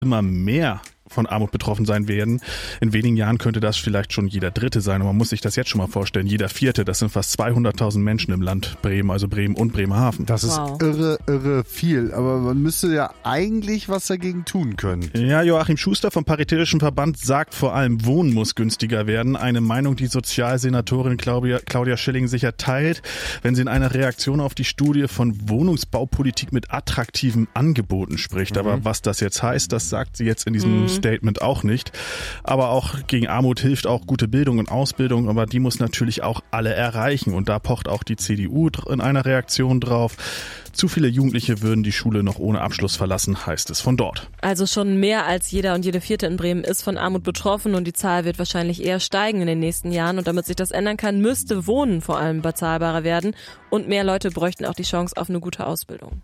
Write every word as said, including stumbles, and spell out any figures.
immer mehr von Armut betroffen sein werden. In wenigen Jahren könnte das vielleicht schon jeder Dritte sein. Und man muss sich das jetzt schon mal vorstellen. Jeder Vierte, das sind fast zweihunderttausend Menschen im Land Bremen, also Bremen und Bremerhaven. Das ist wow. irre, irre viel. Aber man müsste ja eigentlich was dagegen tun können. Ja, Joachim Schuster vom Paritätischen Verband sagt vor allem, Wohnen muss günstiger werden. Eine Meinung, die Sozialsenatorin Claudia, Claudia Schilling sicher teilt, wenn sie in einer Reaktion auf die Studie von Wohnungsbaupolitik mit attraktiven Angeboten spricht. Mhm. Aber was das jetzt heißt, das sagt sie jetzt in diesem mhm. Statement auch nicht. Aber auch gegen Armut hilft auch gute Bildung und Ausbildung, aber die muss natürlich auch alle erreichen. Und da pocht auch die C D U in einer Reaktion drauf. Zu viele Jugendliche würden die Schule noch ohne Abschluss verlassen, heißt es von dort. Also schon mehr als jeder und jede Vierte in Bremen ist von Armut betroffen und die Zahl wird wahrscheinlich eher steigen in den nächsten Jahren. Und damit sich das ändern kann, müsste Wohnen vor allem bezahlbarer werden und mehr Leute bräuchten auch die Chance auf eine gute Ausbildung.